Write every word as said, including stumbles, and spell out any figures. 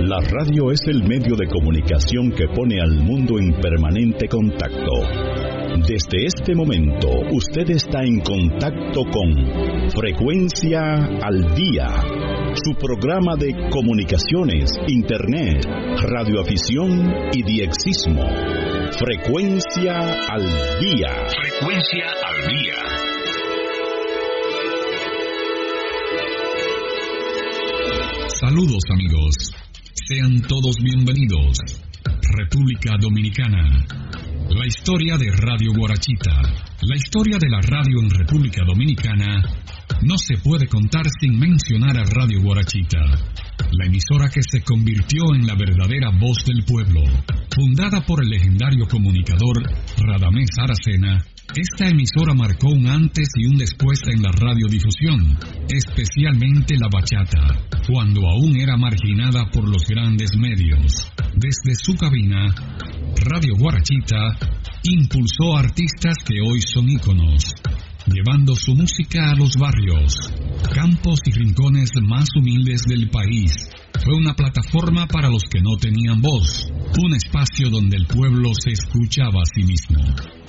La radio es el medio de comunicación que pone al mundo en permanente contacto. Desde este momento, usted está en contacto con Frecuencia al Día, su programa de comunicaciones, internet, radioafición y diexismo. Frecuencia al Día. Frecuencia al Día. Saludos amigos, sean todos bienvenidos. República Dominicana. La historia de Radio Guarachita. La historia de la radio en República Dominicana no se puede contar sin mencionar a Radio Guarachita, la emisora que se convirtió en la verdadera voz del pueblo. Fundada por el legendario comunicador Radamés Aracena, esta emisora marcó un antes y un después en la radiodifusión, especialmente la bachata, cuando aún era marginada por los grandes medios. Desde su cabina, Radio Guarachita impulsó artistas que hoy son íconos, llevando su música a los barrios, campos y rincones más humildes del país. Fue una plataforma para los que no tenían voz, un espacio donde el pueblo se escuchaba a sí mismo.